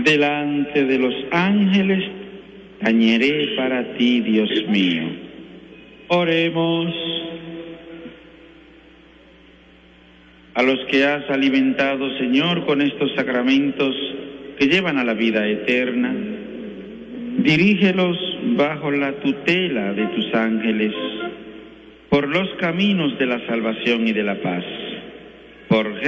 Delante de los ángeles tañeré para ti, Dios mío. Oremos. A los que has alimentado, Señor, con estos sacramentos que llevan a la vida eterna, dirígelos bajo la tutela de tus ángeles, por los caminos de la salvación y de la paz. Por